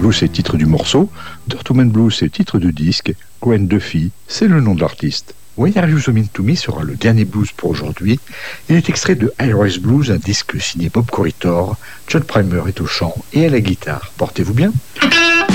Blues, c'est le titre du morceau. Dirty Man Blues, c'est le titre du disque. Gwen Duffy, c'est le nom de l'artiste. When Are You So Mean To Me sera le dernier blues pour aujourd'hui. Il est extrait de Iris Blues, un disque signé Bob Corritore. John Primer est au chant et à la guitare. Portez-vous bien.